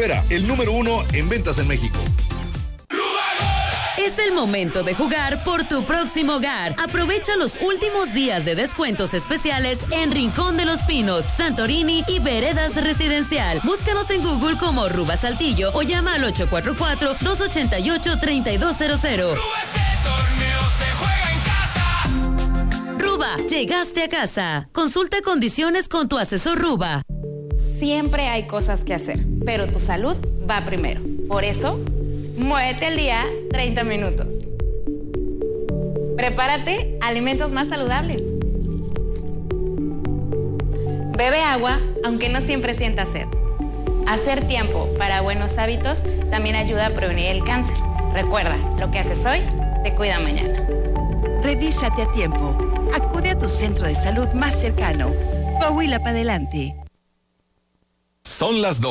espera, el número 1 en ventas en México. Es el momento de jugar por tu próximo hogar. Aprovecha los últimos días de descuentos especiales en Rincón de los Pinos, Santorini y Veredas Residencial. Búscanos en Google como Ruba Saltillo o llama al 844-288-3200. Ruba, llegaste a casa. Consulta condiciones con tu asesor Ruba. Siempre hay cosas que hacer, pero tu salud va primero. Por eso, muévete al día 30 minutos. Prepárate alimentos más saludables. Bebe agua, aunque no siempre sientas sed. Hacer tiempo para buenos hábitos también ayuda a prevenir el cáncer. Recuerda, lo que haces hoy te cuida mañana. Revísate a tiempo. Acude a tu centro de salud más cercano. Coahuila para adelante. Son las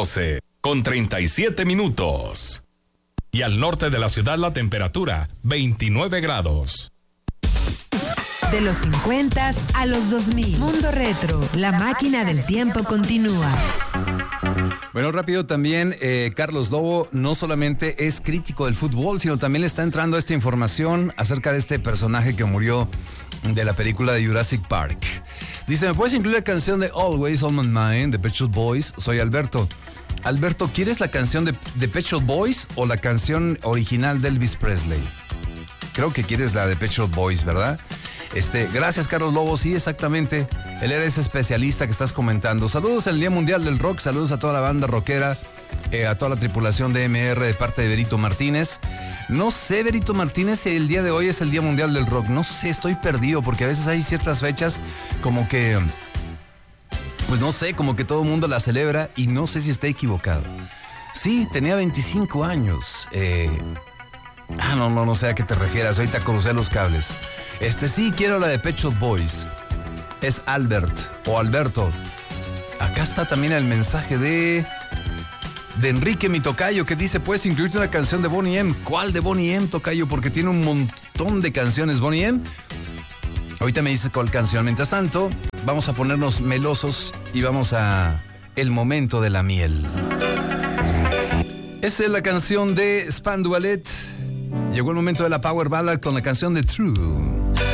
12:37. Y al norte de la ciudad la temperatura, 29 grados. De los 50 a los 2000. Mundo Retro, la máquina del tiempo continúa. Bueno, rápido también, Carlos Lobo no solamente es crítico del fútbol, sino también le está entrando esta información acerca de este personaje que murió de la película de Jurassic Park. Dice, ¿me puedes incluir la canción de Always on My Mind de Pet Shop Boys? Soy Alberto. Alberto, ¿quieres la canción de Pet Shop Boys o la canción original de Elvis Presley? Creo que quieres la de Pet Shop Boys, ¿verdad? Gracias, Carlos Lobo. Sí, exactamente. Él era ese especialista que estás comentando. Saludos al Día Mundial del Rock. Saludos a toda la banda rockera, a toda la tripulación de MR de parte de Berito Martínez. No sé, Berito Martínez, si el día de hoy es el Día Mundial del Rock. No sé, estoy perdido porque a veces hay ciertas fechas como que, pues no sé, como que todo el mundo la celebra y no sé si está equivocado. Sí, tenía 25 años. No sé a qué te refieras. Ahorita crucé los cables. Sí, quiero la de Pet Shop Boys. Es Albert o Alberto. Acá está también el mensaje de Enrique, mi tocayo, que dice, ¿puedes incluirte una canción de Boney M? ¿Cuál de Boney M, tocayo? Porque tiene un montón de canciones Boney M. Ahorita me dices cuál canción. Mientras tanto, vamos a ponernos melosos y vamos a el momento de la miel. Esa es la canción de Span Dualet. Llegó el momento de la Power Ballad con la canción de True.